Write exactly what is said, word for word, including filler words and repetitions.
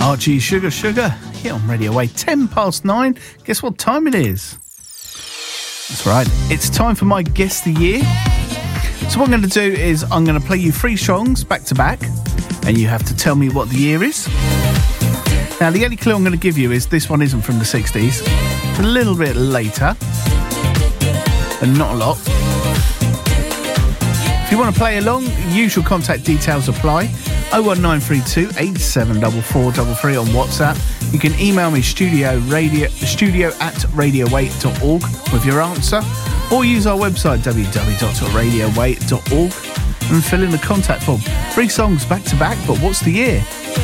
Archie Sugar Sugar here on Radio Way, ten past nine. Guess what time it is? That's right, it's time for my Guess the Year. So what I'm going to do is I'm going to play you three songs back to back, and you have to tell me what the year is. Now, the only clue I'm going to give you is this one isn't from the sixties. It's a little bit later, but not a lot. If you want to play along, usual contact details apply. oh one nine three two, eight seven four four three three on WhatsApp. You can email me studio radio studio at radio weight dot org with your answer, or use our website w w w dot radio weight dot org and fill in the contact form. Three songs back to back, but what's the year?